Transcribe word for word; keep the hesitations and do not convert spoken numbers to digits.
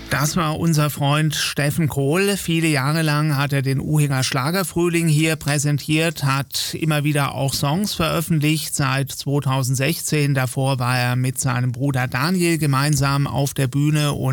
Das war unser Freund Steffen Kohl. Viele Jahre lang hat er den Uhinger Schlagerfrühling hier präsentiert, hat immer wieder auch Songs veröffentlicht, seit zweitausendsechzehn. Davor war er mit seinem Bruder Daniel gemeinsam auf der Bühne und